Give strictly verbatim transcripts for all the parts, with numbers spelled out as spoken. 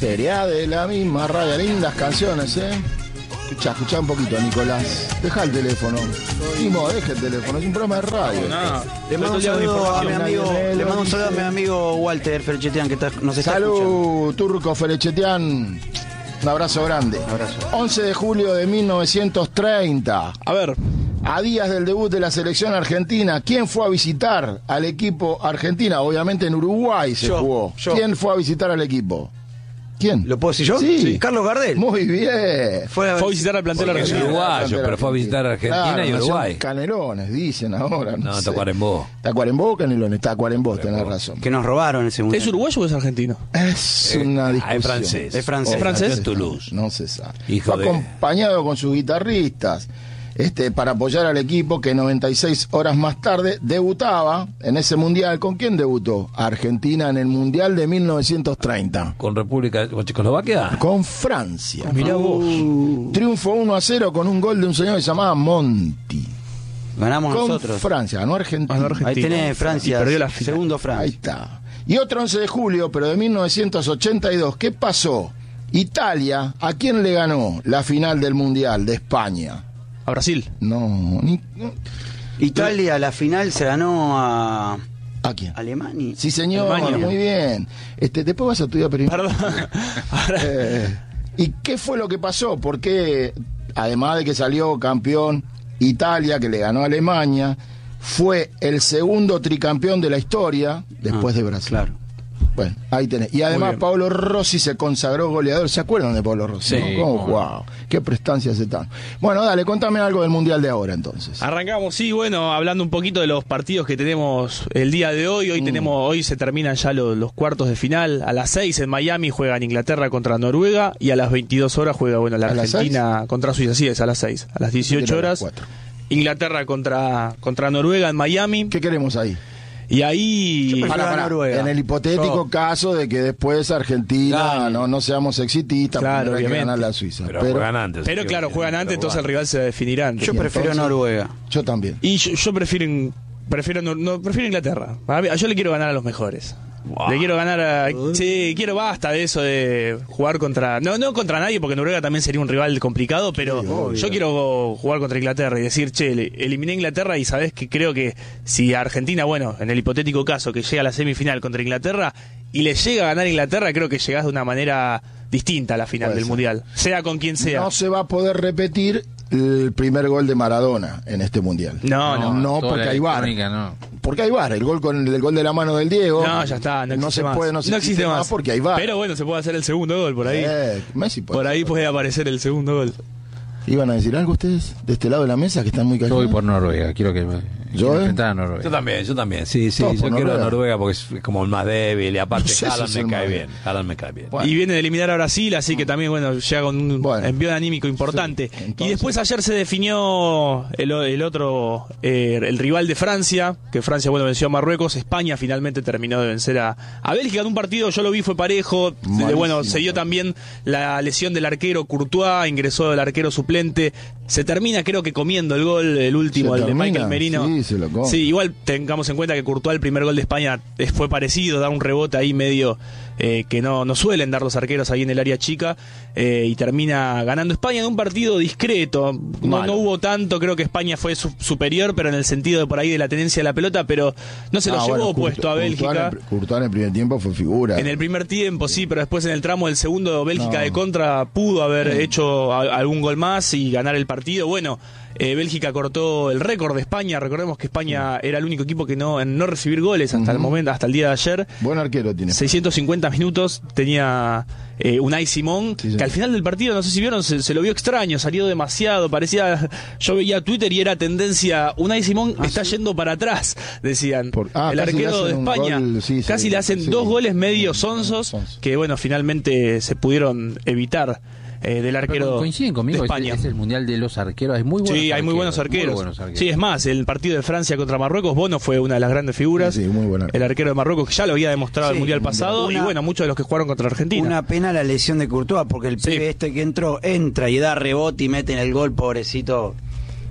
Sería de la misma radio, lindas canciones, ¿eh? Escuchá, escuchá un poquito, Nicolás. Deja el teléfono. Timo, deja el teléfono, es un programa de radio. No, le mando un saludo a mi amigo, le mando un saludo a mi amigo Walter Ferechetian, que está, nos está Salud, escuchando. Turco Ferechetian. Un abrazo grande. Un abrazo. once de julio de mil novecientos treinta. A ver. A días del debut de la selección argentina, ¿quién fue a visitar al equipo argentina? Obviamente en Uruguay se Yo, jugó. yo. ¿Quién fue a visitar al equipo? ¿Quién? ¿Lo puedo decir yo? Sí. Sí. Carlos Gardel. Muy bien. Fue a, Fue a visitar al plantel Porque es argentino. uruguayo, pero fue a visitar Argentina Claro, y nació en Uruguay. Canelones, dicen ahora. No, No, sé. Tacuarembó. Tacuarembó o Canelones. Tacuarembó, tenés razón. que nos robaron ese mundial. ¿Es uruguayo o es argentino? Es Eh, una ah, discusión. es francés. Es francés. ¿Es francés? No se Toulouse. sabe, No se sabe. Hijo Fue de- acompañado con sus guitarristas este, para apoyar al equipo que noventa y seis horas más tarde debutaba en ese mundial. ¿Con quién debutó? Argentina en el mundial de mil novecientos treinta. Con República, con Checoslovaquia. Con Francia. Mirá vos. Triunfo uno a cero con un gol de un señor que se llamaba Monti. Ganamos Con nosotros. Francia, ganó Argentina. Ganó Argentina. Ahí tenés Francia, Y perdió la final. segundo Ahí Francia. está. Y otro once de julio, pero de mil novecientos ochenta y dos. ¿Qué pasó? Italia, ¿a quién le ganó la final del mundial de España? A Brasil. No, ni, no. Italia, la final se ganó a ¿A quién? Alemania. Sí, señor, Alemania. muy bien. Este, después vas a estudiar periodismo. Perdón. Ahora, Eh, ¿Y qué fue lo que pasó? Porque, además de que salió campeón Italia, que le ganó a Alemania, fue el segundo tricampeón de la historia, después Ah, de Brasil. Claro. Bueno, ahí tenés. Y además bien. Pablo Rossi se consagró goleador. ¿Se acuerdan de Pablo Rossi? Sí, ¿no? ¿Cómo? cómo no. Wow, qué prestancia ese tan. Bueno, dale, contame algo del Mundial de ahora entonces. arrancamos, sí, bueno, hablando un poquito de los partidos que tenemos el día de hoy. Hoy Mm. tenemos, hoy se terminan ya los, los cuartos de final. A las seis en Miami juegan Inglaterra contra Noruega y a las veintidós horas juega, bueno, la ¿A las Argentina contra Suiza. Sí, es a las seis. A las dieciocho Era las horas cuatro. Inglaterra contra, contra Noruega en Miami. ¿Qué queremos ahí? Y ahí... Yo prefiero Pará, a pará. Noruega. En el hipotético Yo- caso de que después Argentina Claro. no, no seamos exitistas, Claro, porque hay que obviamente. ganar la Suiza. Pero, Pero, juegan antes. Pero sí, claro, obviamente, juegan antes, pero entonces el bueno. rival se definirá antes. Yo Y prefiero entonces- Noruega. yo también. Y yo, yo prefiero, prefiero, no, no, prefiero Inglaterra. A mí- yo le quiero ganar a los mejores. Wow. Le quiero ganar a... Sí, quiero basta de eso de jugar contra... No, no contra nadie, porque Noruega también sería un rival complicado, pero Sí, obvio. yo quiero jugar contra Inglaterra y decir, che, le- eliminé a Inglaterra y sabés que creo que si Argentina, bueno, en el hipotético caso que llega a la semifinal contra Inglaterra y le llega a ganar Inglaterra, creo que llegás de una manera distinta a la final Puede del ser. Mundial. Sea con quien sea. No se va a poder repetir el primer gol de Maradona en este mundial. No, no. No, toda porque la hay V A R. electrónica, no. Porque hay V A R. El gol con el gol de la mano del Diego. No, ya está, no, No existe se más. puede, no se existe más porque hay V A R. Pero bueno, se puede hacer el segundo gol por ahí. Eh, Messi puede por ahí ser. puede aparecer el segundo gol. ¿Iban a decir algo ustedes de este lado de la mesa que están muy Yo callados? voy por Noruega, quiero que me ¿Yo, quiero eh? enfrentar a Noruega. Yo también, yo también. Sí, sí, Todos yo por quiero Noruega. Noruega. porque es como el más débil y aparte No sé si Haaland es me el cae más bien. débil. Haaland me cae bien. Bueno. Y viene de eliminar a Brasil, así que también, bueno, llega con un Bueno. envío anímico importante. Sí, entonces- Y después ayer se definió el, o- el otro, eh, el rival de Francia, que Francia, bueno, venció a Marruecos. España finalmente terminó de vencer a, a Bélgica en un partido, yo lo vi, fue parejo. De- Malísimo bueno, se dio partido. también la lesión del arquero Courtois, ingresó el arquero suplente. Se termina, creo que comiendo el gol, el último, ¿Se el de termina? Michael Merino. Sí, se lo come. Sí, igual tengamos en cuenta que Courtois, el primer gol de España, eh, fue parecido, da un rebote ahí medio eh, que no, no suelen dar los arqueros ahí en el área chica, eh, y termina ganando España en un partido discreto. No, Malo. no hubo tanto, creo que España fue su- superior, pero en el sentido de por ahí de la tenencia de la pelota, pero no se lo Ah, llevó bueno, puesto a Courtois- Bélgica. Courtois en el- Courtois en el primer tiempo fue figura. En el primer tiempo, sí, pero después en el tramo del segundo, Bélgica No. de contra pudo haber Sí. hecho a- algún gol más y ganar el partido. Bueno, eh, Bélgica cortó el récord de España. Recordemos que España era el único equipo que no en no recibir goles hasta el Ujú. momento, hasta el día de ayer. Buen arquero tiene. seiscientos cincuenta minutos tenía eh, Unai Simón, Sí, sí. que al final del partido, no sé si vieron, se, se lo vio extraño, salió demasiado, parecía, yo veía Twitter y era tendencia, Unai Simón está yendo para atrás, decían. Por- ah, el casi le arquero de hacen un España, gol, sí, sí, casi le hacen sí. dos goles medio sonsos, Sonso. que bueno, finalmente se pudieron evitar eh, del Pero arquero coinciden conmigo, de es, España. es el mundial de los arqueros, hay muy buenos Sí, hay muy buenos arqueros. muy buenos arqueros. Sí, es más, el partido de Francia contra Marruecos, Bono fue una de las grandes figuras. Sí, sí, muy buen arquero. El arquero de Marruecos, que ya lo había demostrado Sí, el mundial mundial. pasado, y Una- bueno, muchos de los que jugaron contra Argentina. Una pena la lesión de Courtois, porque el Sí. pibe este que entró, entra y da rebote y mete en el gol, pobrecito.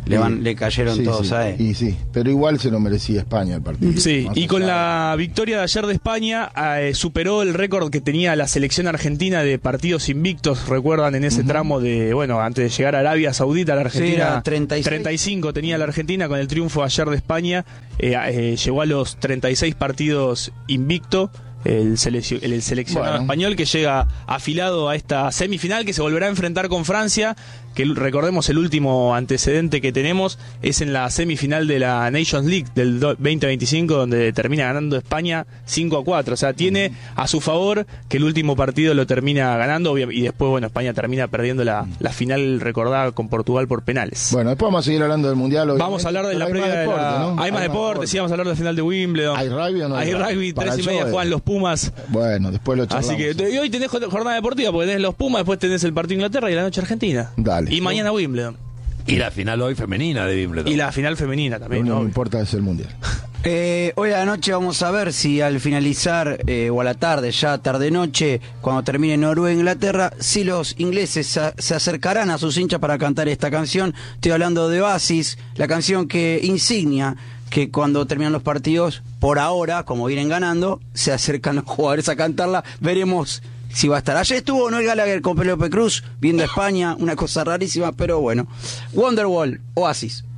le van, le cayeron sí, todos sí, a él. Y sí, pero igual se lo merecía España el partido. Sí, Más y con allá. la victoria de ayer de España, eh, superó el récord que tenía la selección argentina de partidos invictos, recuerdan en ese uh-huh. tramo de, bueno, antes de llegar a Arabia Saudita, la Argentina, sí, era treinta y seis. treinta y cinco tenía la Argentina, con el triunfo ayer de España, eh, eh, llegó a los treinta y seis partidos invicto. El, selec- el seleccionado bueno. español que llega afilado a esta semifinal que se volverá a enfrentar con Francia, que recordemos el último antecedente que tenemos es en la semifinal de la Nations League del veinte veinticinco, donde termina ganando España cinco a cuatro, o sea, tiene a su favor que el último partido lo termina ganando y después, bueno, España termina perdiendo la, la final recordada con Portugal por penales. Bueno, después vamos a seguir hablando del Mundial. Obviamente. Vamos a hablar de Pero la hay previa más de deporte, la... ¿no? Hay más Hay más deporte, deporte. sí, vamos a hablar de la final de Wimbledon. ¿Hay rugby o no hay Hay rugby? rugby, Para tres y el media Joe. juegan los Pumas. Bueno, después lo charlamos. Así que y hoy tenés jornada deportiva porque tenés los Pumas, después tenés el partido de Inglaterra y la noche Argentina. Dale. Y mañana Wimbledon. Y la final hoy femenina de Wimbledon. Y la final femenina Lo también. único que ¿no? importa es el Mundial. Eh, hoy a la noche vamos a ver si al finalizar, eh, o a la tarde, ya tarde-noche, cuando termine Noruega-Inglaterra, si los ingleses se, se acercarán a sus hinchas para cantar esta canción. Estoy hablando de Oasis, la canción que insignia que cuando terminan los partidos, por ahora, como vienen ganando, se acercan los jugadores a cantarla. Veremos si va a estar. Ayer estuvo Noel Gallagher con Penélope Cruz viendo a España, una cosa rarísima, pero bueno. Wonderwall, Oasis.